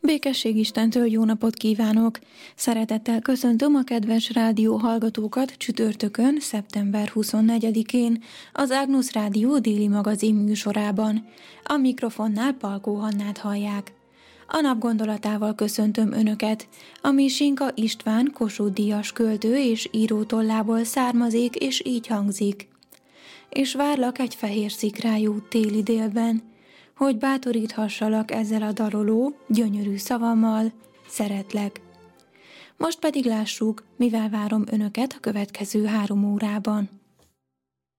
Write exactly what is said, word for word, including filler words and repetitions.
Békesség Istentől jó napot kívánok! Szeretettel köszöntöm a kedves rádió hallgatókat csütörtökön, szeptember huszonnegyedikén, az Ágnusz Rádió déli magazin műsorában. A mikrofonnál Palkó Hannát hallják. A nap gondolatával köszöntöm Önöket, ami Sinka István Kossuth-díjas költő és író tollából származik, és így hangzik. És várlak egy fehér szikrájú téli délben, hogy bátoríthassalak ezzel a daloló, gyönyörű szavammal, szeretlek. Most pedig lássuk, mivel várom Önöket a következő három órában.